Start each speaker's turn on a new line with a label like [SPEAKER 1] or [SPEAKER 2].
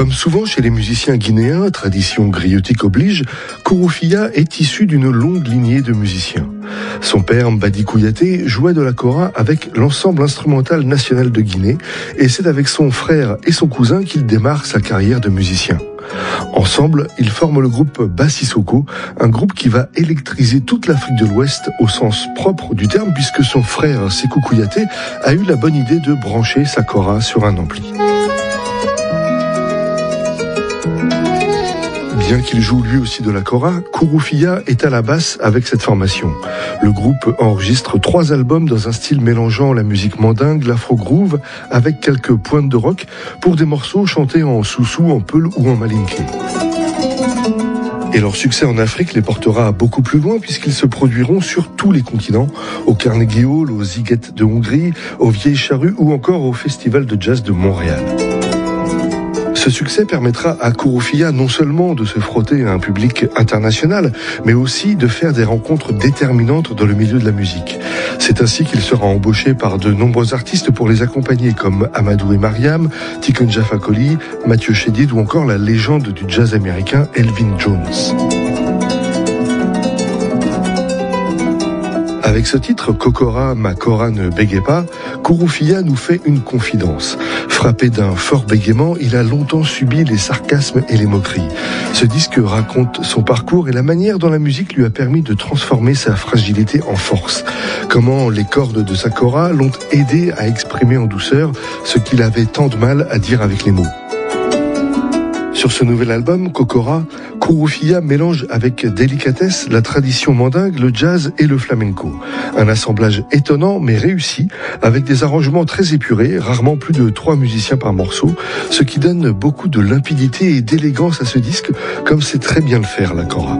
[SPEAKER 1] Comme souvent chez les musiciens guinéens, tradition griotique oblige, Kouroufia est issu d'une longue lignée de musiciens. Son père, Mbadi Kouyaté, jouait de la kora avec l'ensemble instrumental national de Guinée et c'est avec son frère et son cousin qu'il démarre sa carrière de musicien. Ensemble, ils forment le groupe Bassisoko, un groupe qui va électriser toute l'Afrique de l'Ouest au sens propre du terme puisque son frère Sékou Kouyaté a eu la bonne idée de brancher sa kora sur un ampli. Bien qu'il joue lui aussi de la kora, Kouroufia est à la basse avec cette formation. Le groupe enregistre 3 albums dans un style mélangeant la musique mandingue, l'afro-groove, avec quelques pointes de rock, pour des morceaux chantés en soussou, en peul ou en malinké. Et leur succès en Afrique les portera beaucoup plus loin puisqu'ils se produiront sur tous les continents, au Carnegie Hall, aux Ziget de Hongrie, aux Vieilles Charrues ou encore au Festival de Jazz de Montréal. Ce succès permettra à Kouroufia non seulement de se frotter à un public international, mais aussi de faire des rencontres déterminantes dans le milieu de la musique. C'est ainsi qu'il sera embauché par de nombreux artistes pour les accompagner, comme Amadou et Mariam, Tiken Jah Fakoly, Mathieu Chédid ou encore la légende du jazz américain Elvin Jones. Avec ce titre, Kokora, ma kora ne bégaye pas, Kouroufia nous fait une confidence. Frappé d'un fort bégaiement, il a longtemps subi les sarcasmes et les moqueries. Ce disque raconte son parcours et la manière dont la musique lui a permis de transformer sa fragilité en force. Comment les cordes de sa kora l'ont aidé à exprimer en douceur ce qu'il avait tant de mal à dire avec les mots. Sur ce nouvel album, Kokora, Kouroufia mélange avec délicatesse la tradition mandingue, le jazz et le flamenco. Un assemblage étonnant mais réussi, avec des arrangements très épurés, rarement plus de 3 musiciens par morceau, ce qui donne beaucoup de limpidité et d'élégance à ce disque, comme sait très bien le faire la kora.